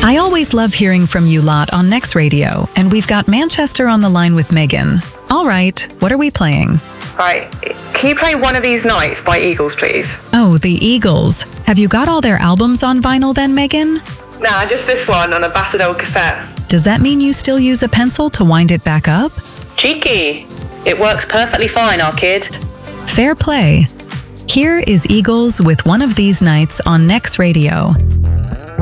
I always love hearing from you lot on Next Radio, and we've got Manchester on the line with Megan. All right, what are we playing? Right, can you play One of These Nights by Eagles, please? Oh, the Eagles. Have you got all their albums on vinyl then, Megan? Nah, just this one on a battered old cassette. Does that mean you still use a pencil to wind it back up? Cheeky. It works perfectly fine, our kid. Fair play. Here is Eagles with One of These Nights on Next Radio.